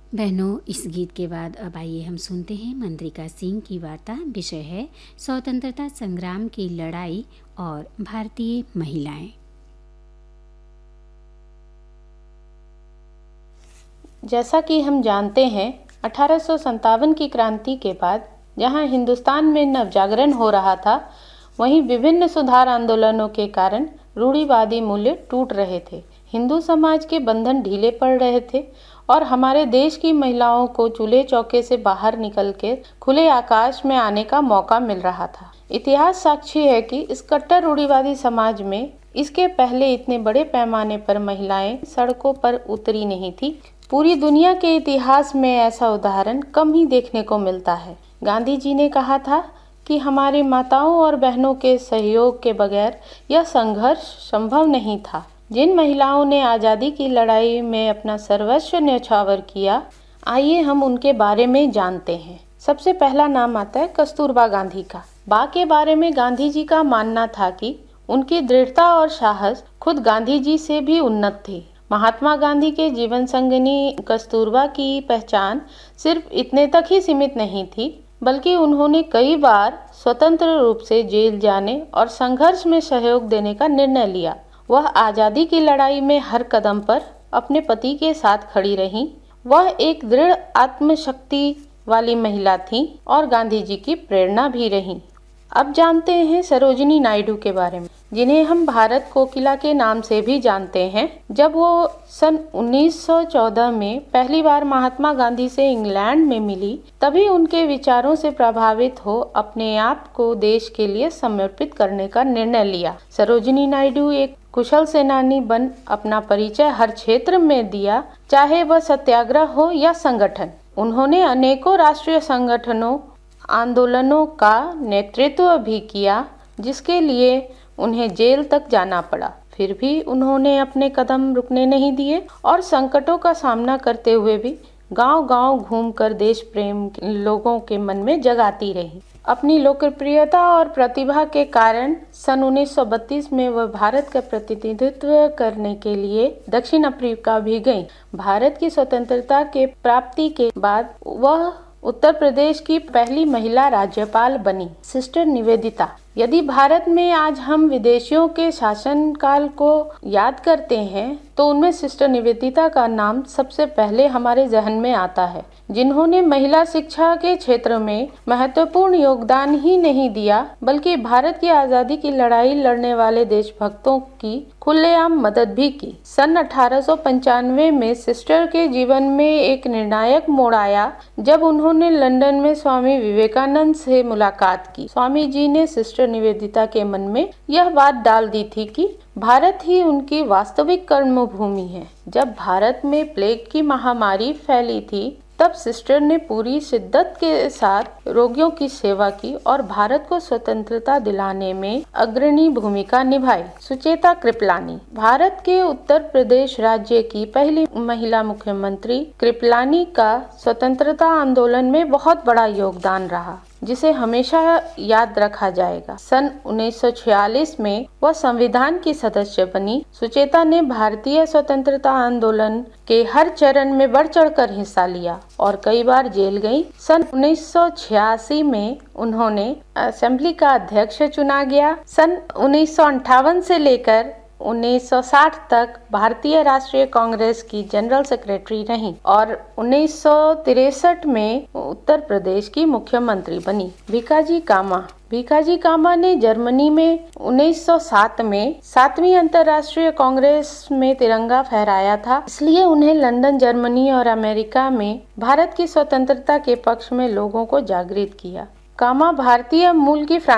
बहनों, इस गीत के बाद अब आइए हम सुनते हैं मंत्रिका सिंह की वार्ता। विषय है स्वतंत्रता संग्राम की लड़ाई और भारतीय महिलाएं। जैसा कि हम जानते हैं, 1857 की क्रांति के बाद जहां हिंदुस्तान में नवजागरण हो रहा था, वहीं विभिन्न सुधार आंदोलनों के कारण रूढ़िवादी मूल्य टूट रहे थे, हिंदू समाज के बंधन ढीले पड़ रहे थे और हमारे देश की महिलाओं को चूल्हे चौके से बाहर निकल के खुले आकाश में आने का मौका मिल रहा था। इतिहास साक्षी है कि इस कट्टर रूढ़िवादी समाज में इसके पहले इतने बड़े पैमाने पर महिलाएं सड़कों पर उतरी नहीं थी। पूरी दुनिया के इतिहास में ऐसा उदाहरण कम ही देखने को मिलता है। गांधी जी ने कहा था कि हमारी माताओं और बहनों के सहयोग के बगैर यह संघर्ष संभव नहीं था। जिन महिलाओं ने आज़ादी की लड़ाई में अपना सर्वस्व न्यौछावर किया, आइए हम उनके बारे में जानते हैं। सबसे पहला नाम आता है कस्तूरबा गांधी का। बा के बारे में गांधी जी का मानना था कि उनकी दृढ़ता और साहस खुद गांधी जी से भी उन्नत थे। महात्मा गांधी के जीवन संगिनी कस्तूरबा की पहचान सिर्फ इतने तक ही सीमित नहीं थी, बल्कि उन्होंने कई बार स्वतंत्र रूप से जेल जाने और संघर्ष में सहयोग देने का निर्णय लिया। वह आज़ादी की लड़ाई में हर कदम पर अपने पति के साथ खड़ी रहीं। वह एक दृढ़ आत्मशक्ति वाली महिला थीं और गांधी जी की प्रेरणा भी रहीं। अब जानते हैं सरोजिनी नायडू के बारे में, जिन्हें हम भारत कोकिला के नाम से भी जानते हैं। जब वो सन 1914 में पहली बार महात्मा गांधी से इंग्लैंड में मिली, तभी उनके विचारों से प्रभावित हो अपने आप को देश के लिए समर्पित करने का निर्णय लिया। सरोजिनी नायडू एक कुशल सेनानी बन अपना परिचय हर क्षेत्र में दिया, चाहे वह सत्याग्रह हो या संगठन। उन्होंने अनेकों राष्ट्रीय संगठनों आंदोलनों का नेतृत्व भी किया, जिसके लिए उन्हें जेल तक जाना पड़ा। फिर भी उन्होंने अपने कदम रुकने नहीं दिए और संकटों का सामना करते हुए भी गांव-गांव घूमकर देश प्रेम लोगों के मन में जगाती रही। अपनी लोकप्रियता और प्रतिभा के कारण सन 1932 में वह भारत का प्रतिनिधित्व करने के लिए दक्षिण अफ्रीका भी गईं। भारत की स्वतंत्रता के प्राप्ति के बाद वह उत्तर प्रदेश की पहली महिला राज्यपाल बनी। सिस्टर निवेदिता। यदि भारत में आज हम विदेशियों के शासनकाल को याद करते हैं, तो उनमें सिस्टर निवेदिता का नाम सबसे पहले हमारे जहन में आता है, जिन्होंने महिला शिक्षा के क्षेत्र में महत्वपूर्ण योगदान ही नहीं दिया, बल्कि भारत की आज़ादी की लड़ाई लड़ने वाले देशभक्तों की खुलेआम मदद भी की। सन 1895 में सिस्टर के जीवन में एक निर्णायक मोड़ आया, जब उन्होंने लंदन में स्वामी विवेकानंद से मुलाकात की। स्वामी जी ने सिस्टर निवेदिता के मन में यह बात डाल दी थी कि भारत ही उनकी वास्तविक कर्मभूमि है। जब भारत में प्लेग की महामारी फैली थी, तब सिस्टर ने पूरी शिद्दत के साथ रोगियों की सेवा की और भारत को स्वतंत्रता दिलाने में अग्रणी भूमिका निभाई। सुचेता कृपलानी। भारत के उत्तर प्रदेश राज्य की पहली महिला मुख्यमंत्री कृपलानी का स्वतंत्रता आंदोलन में बहुत बड़ा योगदान रहा, जिसे हमेशा याद रखा जाएगा। सन 1946 में वह संविधान की सदस्य बनी। सुचेता ने भारतीय स्वतंत्रता आंदोलन के हर चरण में बढ़ चढ़कर हिस्सा लिया और कई बार जेल गई। सन 1986 में उन्होंने असेंबली का अध्यक्ष चुना गया। सन 1958 से लेकर 1960 तक भारतीय राष्ट्रीय कांग्रेस की जनरल सेक्रेटरी रहीं और 1963 में उत्तर प्रदेश की मुख्यमंत्री बनी। भीकाजी कामा। भीकाजी कामा ने जर्मनी में 1907 में 7वीं अंतर्राष्ट्रीय कांग्रेस में तिरंगा फहराया था, इसलिए उन्हें लंदन, जर्मनी और अमेरिका में भारत की स्वतंत्रता के पक्ष में लोगों को जागृत किया। कामा भारतीय मूल की